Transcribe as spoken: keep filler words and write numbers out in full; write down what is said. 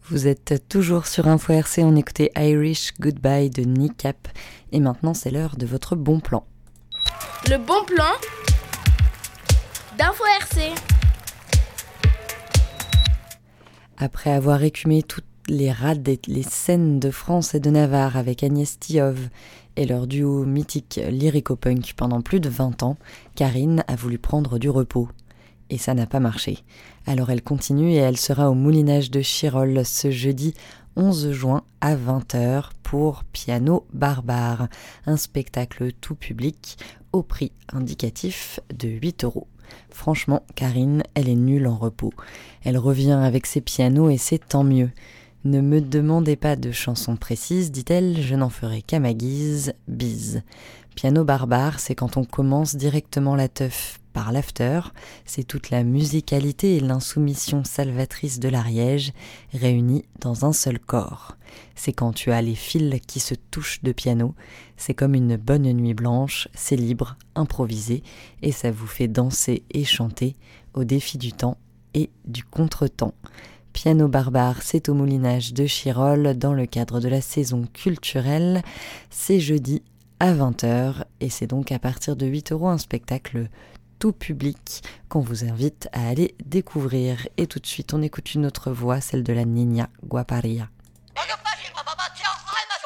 Vous êtes toujours sur Info R C, on écoutait Irish Goodbye de Nick-Cap. Et maintenant, c'est l'heure de votre bon plan. Le bon plan d'Info R C. Après avoir écumé toutes les rades et les scènes de France et de Navarre avec Agnès Tihov et leur duo mythique lyrico-punk pendant plus de vingt ans, Karine a voulu prendre du repos. Et ça n'a pas marché. Alors elle continue et elle sera au Moulinage de Chirol ce jeudi onze juin à vingt heures pour Piano Barbare, un spectacle tout public au prix indicatif de huit euros. Franchement, Karine, elle est nulle en repos. Elle revient avec ses pianos et c'est tant mieux. Ne me demandez pas de chansons précises, dit-elle, je n'en ferai qu'à ma guise, bise. Piano Barbare, c'est quand on commence directement la teuf par l'after, c'est toute la musicalité et l'insoumission salvatrice de l'Ariège réunies dans un seul corps. C'est quand tu as les fils qui se touchent de piano, c'est comme une bonne nuit blanche, c'est libre, improvisé, et ça vous fait danser et chanter au défi du temps et du contretemps. Piano Barbare, c'est au Moulinage de Chirol dans le cadre de la saison culturelle. C'est jeudi à vingt heures et c'est donc à partir de huit euros un spectacle tout public qu'on vous invite à aller découvrir. Et tout de suite, on écoute une autre voix, celle de la Niña Guaparia.